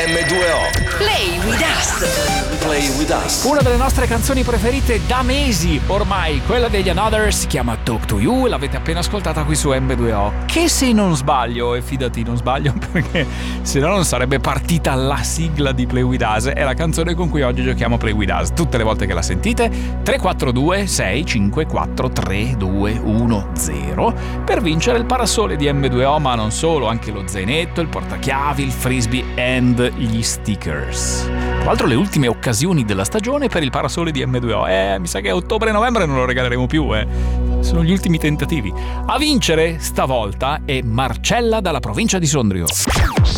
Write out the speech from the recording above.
M2O. Play with us. Play with us. Una delle nostre canzoni preferite da mesi ormai, quella degli Another, si chiama Talk to You e l'avete appena ascoltata qui su M2O. Che se non sbaglio, e fidati non sbaglio perché se no non sarebbe partita la sigla di Play with us, è la canzone con cui oggi giochiamo Play with us. Tutte le volte che la sentite 342 654 3210 per vincere il parasole di M2O, ma non solo, anche lo zainetto, il portachiavi, il frisbee and gli stickers. Tra l'altro le ultime occasioni della stagione per il parasole di M2O, mi sa che a ottobre-novembre non lo regaleremo più, sono gli ultimi tentativi. A vincere stavolta è Marcella dalla provincia di Sondrio.